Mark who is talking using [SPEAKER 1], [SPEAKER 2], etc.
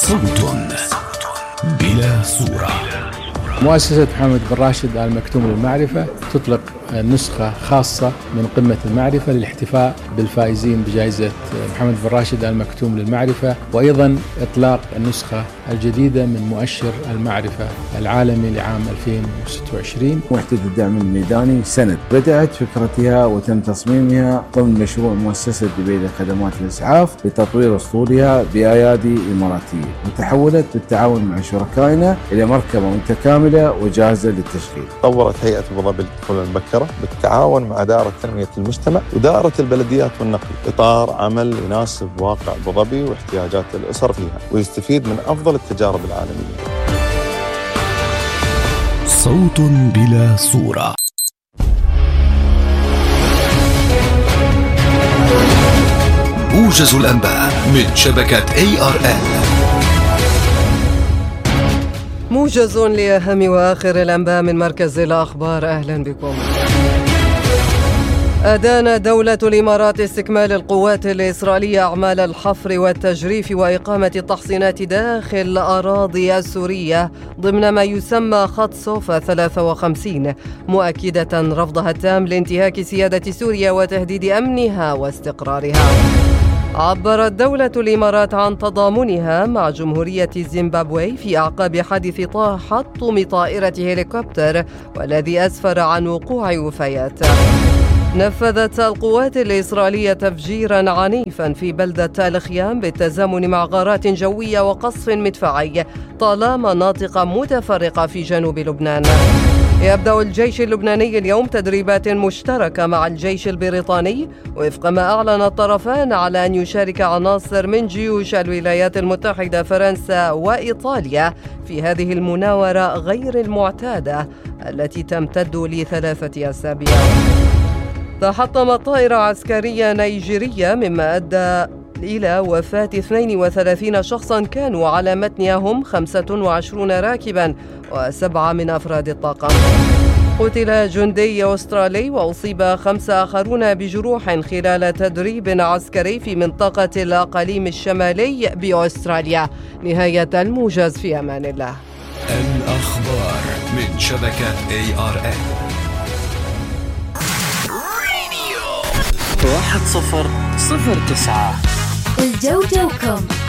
[SPEAKER 1] صوت بلا صورة.
[SPEAKER 2] مؤسسة محمد بن راشد آل مكتوم للمعرفة تطلق نسخة خاصة من قمة المعرفة للاحتفاء بالفائزين بجائزة محمد بن راشد آل مكتوم للمعرفة، وأيضا إطلاق النسخة الجديدة من مؤشر المعرفة العالمي لعام 2026.
[SPEAKER 3] وحدة الدعم الميداني سند بدأت فكرتها وتم تصميمها ضمن مشروع مؤسسة دبي لخدمات الإسعاف لتطوير أسطولها بأيادي إماراتية، وتحولت بالتعاون مع شركائنا إلى مركبة متكاملة وجاهزة للتشغيل.
[SPEAKER 4] طورت هيئة أبو ظبي للطفولة المبكرة بالتعاون مع دائرة تنمية المجتمع ودائرة البلديات والنقل إطار عمل يناسب واقع أبو ظبي واحتياجات الأسر فيها ويستفيد من أفضل التجارب العالمية.
[SPEAKER 1] صوت بلا صورة. موجز الأنباء من شبكة ARN.
[SPEAKER 5] موجز لأهم وآخر الأنباء من مركز الأخبار. أهلا بكم. أدان دولة الإمارات استكمال القوات الإسرائيلية أعمال الحفر والتجريف وإقامة التحصينات داخل الأراضي السورية ضمن ما يسمى خط صوفا 53، مؤكدة رفضها التام لانتهاك سيادة سوريا وتهديد أمنها واستقرارها. عبرت دولة الإمارات عن تضامنها مع جمهورية زيمبابوي في أعقاب حادث تحطم طائرة هليكوبتر والذي أسفر عن وقوع وفيات. نفذت القوات الإسرائيلية تفجيرا عنيفا في بلدة الخيام بالتزامن مع غارات جوية وقصف مدفعي طال مناطق متفرقة في جنوب لبنان. يبدأ الجيش اللبناني اليوم تدريبات مشتركة مع الجيش البريطاني وفق ما أعلن الطرفان على أن يشارك عناصر من جيوش الولايات المتحدة فرنسا وإيطاليا في هذه المناورة غير المعتادة التي تمتد ل3 أسابيع. تحطمت طائرة عسكرية نيجيرية مما أدى إلى وفاة 32 شخصاً كانوا على متنها هم 25 راكباً و7 من أفراد الطاقم. قتل جندي أسترالي وأصيب 5 آخرون بجروح خلال تدريب عسكري في منطقة الأقاليم الشمالي بأستراليا. نهاية الموجز، في أمان الله.
[SPEAKER 1] الأخبار من شبكة ARN.
[SPEAKER 6] 1009 الجو جوكم.